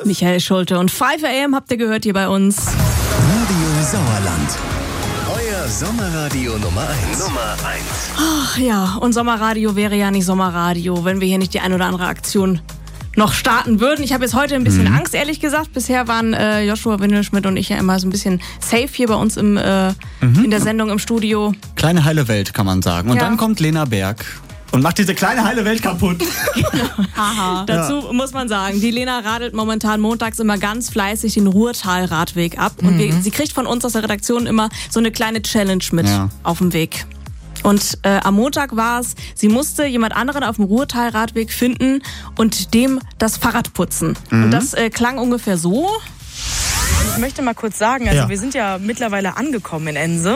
Michael Schulte und 5 AM habt ihr gehört hier bei uns. Radio Sauerland. Euer Sommerradio Nummer 1. Ach ja, und Sommerradio wäre ja nicht Sommerradio, wenn wir hier nicht die ein oder andere Aktion noch starten würden. Ich habe jetzt heute ein bisschen Angst, ehrlich gesagt. Bisher waren Joshua Windelschmidt und ich ja immer so ein bisschen safe hier bei uns in der Sendung im Studio. Kleine heile Welt, kann man sagen. Und dann kommt Lena Berg und macht diese kleine heile Welt kaputt. Haha. Dazu muss man sagen, die Lena radelt momentan montags immer ganz fleißig den Ruhrtal-Radweg ab. Und sie kriegt von uns aus der Redaktion immer so eine kleine Challenge mit auf dem Weg. Und am Montag war es, sie musste jemand anderen auf dem Ruhrtal-Radweg finden und dem das Fahrrad putzen. Und das klang ungefähr so. Ich möchte mal kurz sagen, also wir sind ja mittlerweile angekommen in Ense.